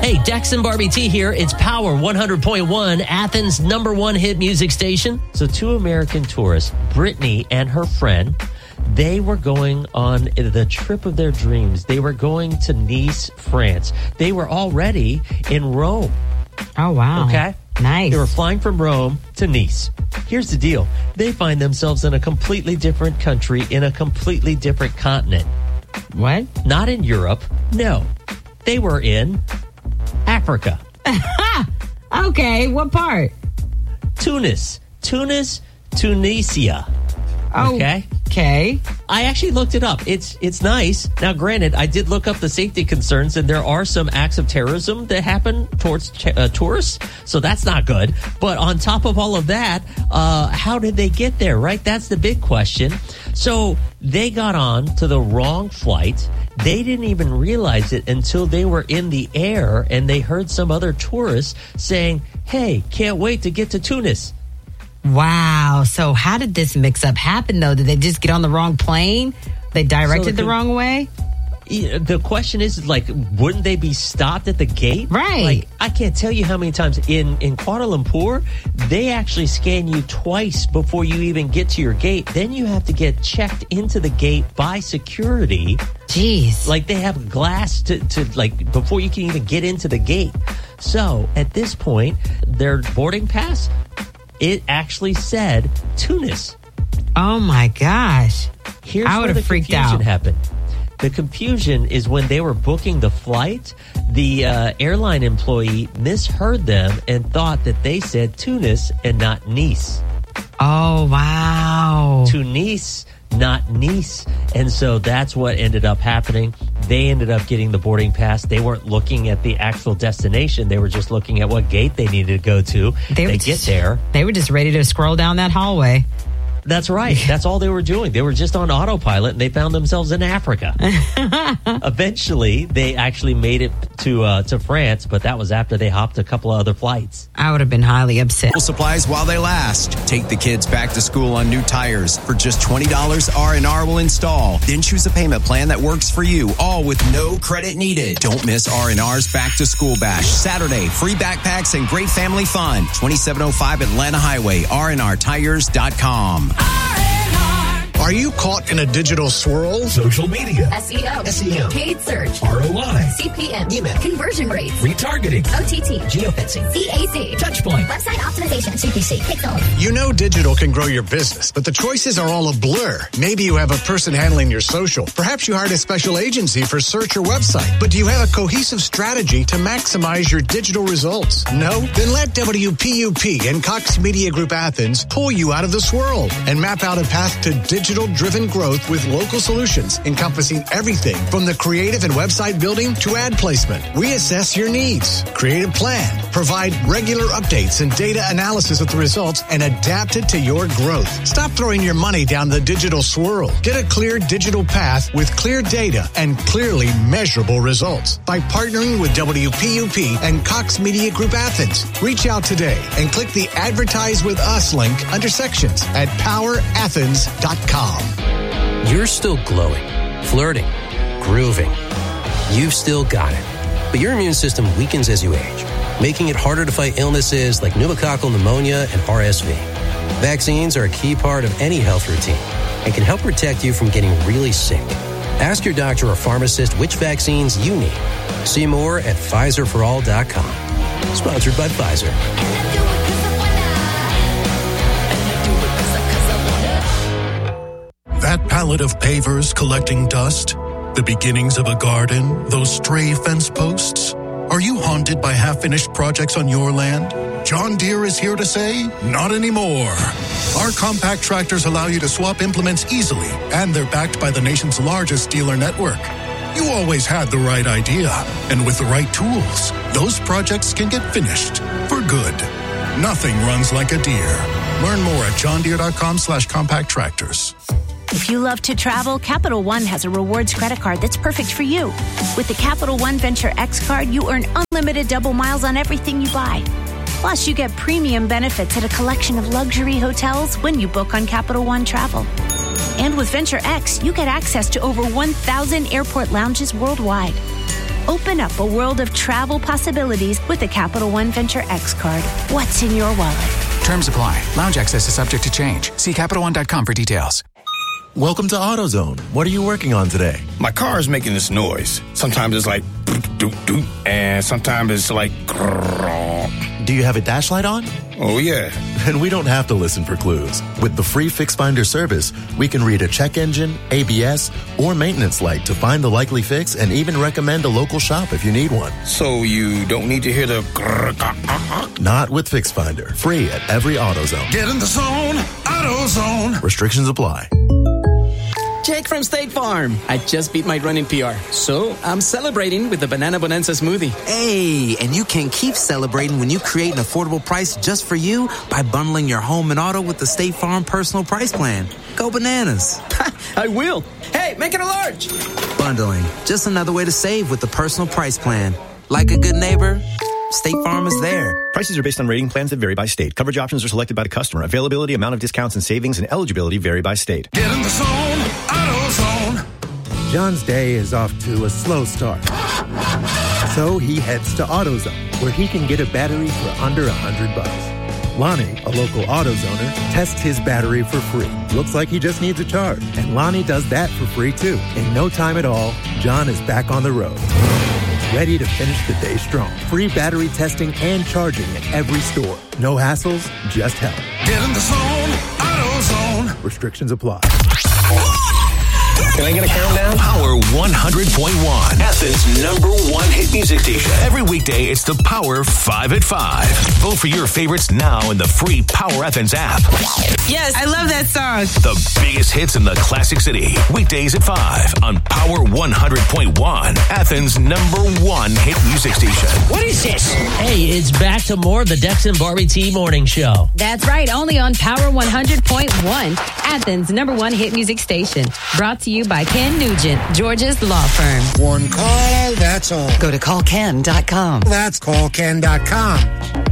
Hey, Dex and Barbie T here. It's Power 100.1, Athens' #1 hit music station. So 2 American tourists, Brittany and her friend, they were going on the trip of their dreams. They were going to Nice, France. They were already in Rome. Oh, wow. Okay? Nice. They were flying from Rome to Nice. Here's the deal. They find themselves in a completely different country, in a completely different continent. What? Not in Europe. No. They were in Africa. Okay, what part? Tunisia. Okay. Okay. I actually looked it up. It's nice. Now, granted, I did look up the safety concerns, and there are some acts of terrorism that happen towards tourists, so that's not good. But on top of all of that, how did they get there, right? That's the big question. So they got on to the wrong flight. They didn't even realize it until they were in the air, and they heard some other tourists saying, hey, can't wait to get to Tunis. Wow. So how did this mix-up happen, though? Did they just get on the wrong plane? They directed the wrong way? The question is, like, wouldn't they be stopped at the gate? Right. Like, I can't tell you how many times in Kuala Lumpur, they actually scan you twice before you even get to your gate. Then you have to get checked into the gate by security. Jeez. Like, they have glass to like, before you can even get into the gate. So, at this point, their boarding pass, it actually said Tunis. Oh, my gosh. Here's I where would the have freaked confusion out. happened. The confusion is when they were booking the flight, the airline employee misheard them and thought that they said Tunis and not Nice. Oh, wow. Tunis, not Nice. And so that's what ended up happening. They ended up getting the boarding pass. They weren't looking at the actual destination. They were just looking at what gate they needed to go to. They get there. They were just ready to scroll down that hallway. That's right. That's all they were doing. They were just on autopilot, and they found themselves in Africa. Eventually, they actually made it to France, but that was after they hopped a couple of other flights. I would have been highly upset. Supplies while they last. Take the kids back to school on new tires. For just $20, R&R will install. Then choose a payment plan that works for you, all with no credit needed. Don't miss R&R's Back to School Bash. Saturday, free backpacks and great family fun. 2705 Atlanta Highway, rnrtires.com. Are you caught in a digital swirl? Social media, SEO, paid search, ROI, CPM, email, conversion rates, retargeting, OTT, geofencing, CAC, Touchpoint, website optimization, CPC, Pixel. You know digital can grow your business, but the choices are all a blur. Maybe you have a person handling your social. Perhaps you hired a special agency for search or website. But do you have a cohesive strategy to maximize your digital results? No? Then let WPUP and Cox Media Group Athens pull you out of the swirl and map out a path to digital-driven growth with local solutions encompassing everything from the creative and website building to ad placement. We assess your needs, create a plan, provide regular updates and data analysis of the results, and adapt it to your growth. Stop throwing your money down the digital swirl. Get a clear digital path with clear data and clearly measurable results by partnering with WPUP and Cox Media Group Athens. Reach out today and click the Advertise with Us link under sections at powerathens.com. You're still glowing, flirting, grooving. You've still got it. But your immune system weakens as you age, making it harder to fight illnesses like pneumococcal pneumonia and RSV. Vaccines are a key part of any health routine and can help protect you from getting really sick. Ask your doctor or pharmacist which vaccines you need. See more at PfizerForAll.com. Sponsored by Pfizer. That pallet of pavers collecting dust? The beginnings of a garden? Those stray fence posts? Are you haunted by half-finished projects on your land? John Deere is here to say, not anymore. Our compact tractors allow you to swap implements easily, and they're backed by the nation's largest dealer network. You always had the right idea, and with the right tools, those projects can get finished for good. Nothing runs like a Deere. Learn more at johndeere.com/compact tractors. If you love to travel, Capital One has a rewards credit card that's perfect for you. With the Capital One Venture X card, you earn unlimited double miles on everything you buy. Plus, you get premium benefits at a collection of luxury hotels when you book on Capital One Travel. And with Venture X, you get access to over 1,000 airport lounges worldwide. Open up a world of travel possibilities with a Capital One Venture X card. What's in your wallet? Terms apply. Lounge access is subject to change. See CapitalOne.com for details. Welcome to AutoZone. What are you working on today? My car is making this noise. Sometimes it's like doot doot, and sometimes it's like. Do you have a dash light on? Oh yeah. Then we don't have to listen for clues. With the free Fix Finder service, we can read a check engine, ABS, or maintenance light to find the likely fix and even recommend a local shop if you need one. So you don't need to hear the. Not with Fix Finder. Free at every AutoZone. Get in the zone, AutoZone. Restrictions apply. Jake from State Farm. I just beat my running PR, so I'm celebrating with the Banana Bonanza smoothie. Hey, and you can keep celebrating when you create an affordable price just for you by bundling your home and auto with the State Farm Personal Price Plan. Go bananas. I will. Hey, make it a large. Bundling, just another way to save with the Personal Price Plan. Like a good neighbor, State Farm is there. Prices are based on rating plans that vary by state. Coverage options are selected by the customer. Availability, amount of discounts and savings, and eligibility vary by state. Get in the zone, AutoZone. John's day is off to a slow start. So he heads to AutoZone, where he can get a battery for under $100. Lonnie, a local AutoZoner, tests his battery for free. Looks like he just needs a charge. And Lonnie does that for free, too. In no time at all, John is back on the road. Ready to finish the day strong. Free battery testing and charging at every store. No hassles, just help. Get in the zone, AutoZone. Restrictions apply. Can I get a countdown? Power 100.1, Athens' #1 hit music station. Every weekday, it's the Power 5 at 5. Vote for your favorites now in the free Power Athens app. Yes, I love that song. The biggest hits in the Classic City. Weekdays at 5 on Power 100.1, Athens' #1 hit music station. What is this? Hey, it's back to more of the Dex and Barbie T Morning Show. That's right, only on Power 100.1, Athens' #1 hit music station. Brought to you by Ken Nugent, Georgia's law firm. One call, that's all. Go to callken.com. That's callken.com.